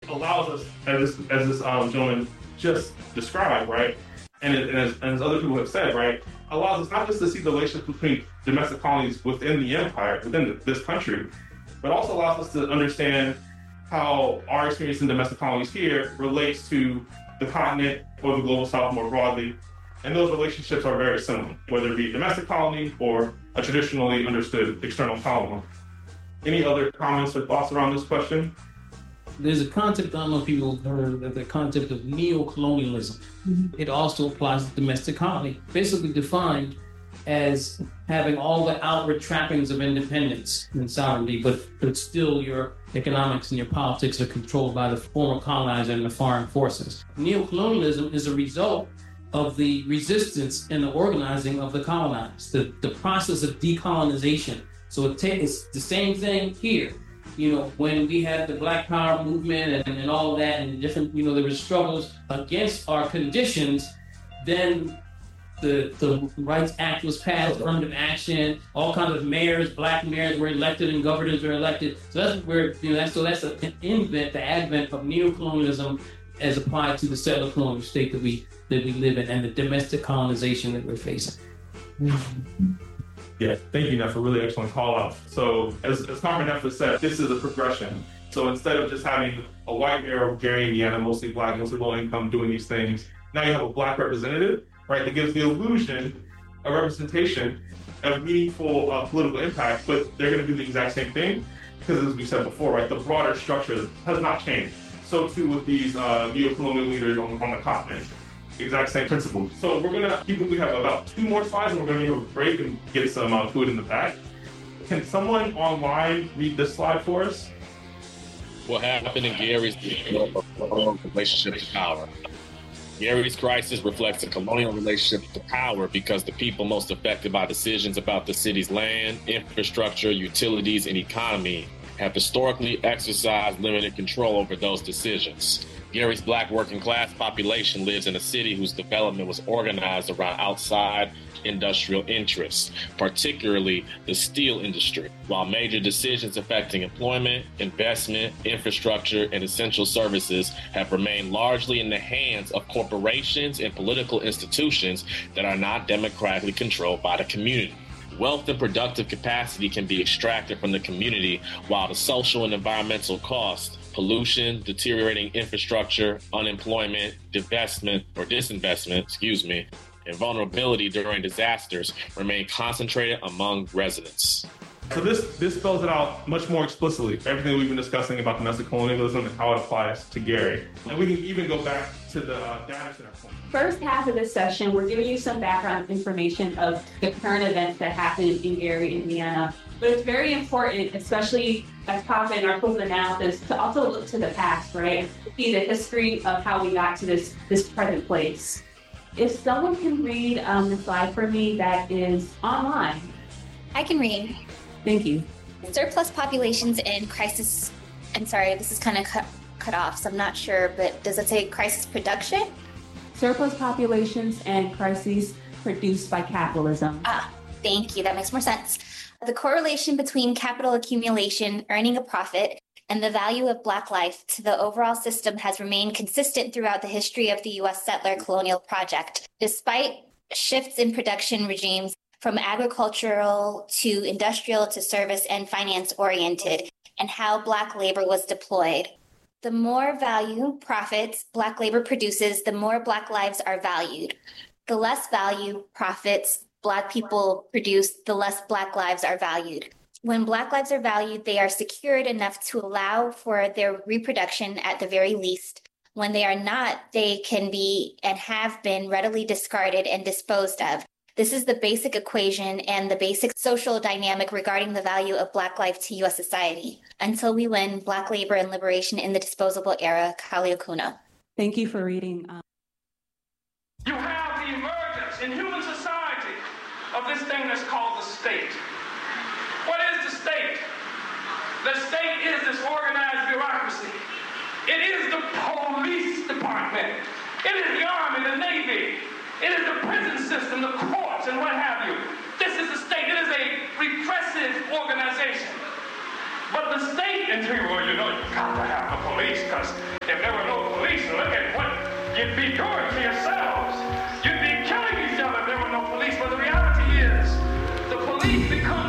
allows us, as this gentleman just described, right, and as other people have said, right, allows us not just to see the relationship between domestic colonies within the empire, within this country, but also allows us to understand how our experience in domestic colonies here relates to the continent or the global south more broadly. And those relationships are very similar, whether it be a domestic colony or a traditionally understood external colony. Any other comments or thoughts around this question? There's a concept, I don't know if people have heard of the concept of neo-colonialism. It also applies to domestic colony, basically defined as having all the outward trappings of independence and sovereignty, but still your economics and your politics are controlled by the former colonizer and the foreign forces. Neo-colonialism is a result of the resistance and the organizing of the colonized, the process of decolonization. So it's the same thing here. You know, when we had the Black Power movement and all of that, and different, you know, there were struggles against our conditions, then the Rights Act was passed, affirmative action, all kinds of mayors, black mayors were elected and governors were elected. So that's where, you know, that's an invent, the advent of neocolonialism as applied to the settler colonial state that we live in and the domestic colonization that we're facing. Yeah, thank you, Neff, for really excellent call out. So as Carmen Neff has said, this is a progression. So instead of just having a white mayor of Gary, Indiana, mostly black, mostly low income doing these things, now you have a black representative, right, that gives the illusion of representation of meaningful political impact, but they're going to do the exact same thing because, as we said before, right, the broader structure has not changed. So too with these neo-colonial leaders on the continent. Exact same principle. So we're gonna we have about 2 more slides and we're gonna give a break and get some food in the back. Can someone online read this slide for us? What happened in Gary's relationship to power? Gary's crisis reflects a colonial relationship to power because the people most affected by decisions about the city's land, infrastructure, utilities, and economy have historically exercised limited control over those decisions. Gary's black working class population lives in a city whose development was organized around outside industrial interests, particularly the steel industry. While major decisions affecting employment, investment, infrastructure, and essential services have remained largely in the hands of corporations and political institutions that are not democratically controlled by the community. Wealth and productive capacity can be extracted from the community, while the social and environmental costs, pollution, deteriorating infrastructure, unemployment, disinvestment, and vulnerability during disasters remain concentrated among residents. So this spells it out much more explicitly, everything we've been discussing about domestic colonialism and how it applies to Gary. And we can even go back to the data center point. First half of this session, we're giving you some background information of the current events that happened in Gary, Indiana. But it's very important, especially as Papa and our closing analysis, to also look to the past, right? To see the history of how we got to this present place. If someone can read the slide for me that is online. I can read. Thank you. Surplus populations in crisis. I'm sorry, this is kind of cut off, so I'm not sure, but does it say crisis production? Surplus populations and crises produced by capitalism. Thank you. That makes more sense. The correlation between capital accumulation, earning a profit, and the value of Black life to the overall system has remained consistent throughout the history of the U.S. settler colonial project. Despite shifts in production regimes from agricultural to industrial to service and finance-oriented, and how Black labor was deployed. The more value, profits, Black labor produces, the more Black lives are valued. The less value, profits, Black people produce, the less Black lives are valued. When Black lives are valued, they are secured enough to allow for their reproduction at the very least. When they are not, they can be and have been readily discarded and disposed of. This is the basic equation and the basic social dynamic regarding the value of Black life to U.S. society. Until we win, Black labor and liberation in the disposable era, Kaaliakuna. Thank you for reading. You have the emergence in human society of this thing that's called the state. What is the state? The state is this organized bureaucracy. It is the police department. It is the Army, the Navy. It is the prison system, the courts, and what have you. This is the state. It is a repressive organization. But the state, and well, you know, you've got to have the police because be good to yourselves. You'd be killing each other if there were no police. But the reality is, the police become